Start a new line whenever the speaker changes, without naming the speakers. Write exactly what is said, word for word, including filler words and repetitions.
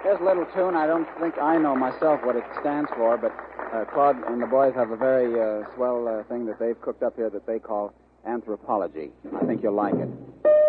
Here's a little tune. I don't think I know myself what it stands for, but uh, Claude and the boys have a very uh, swell uh, thing that they've cooked up here that they call anthropology. I think you'll like it.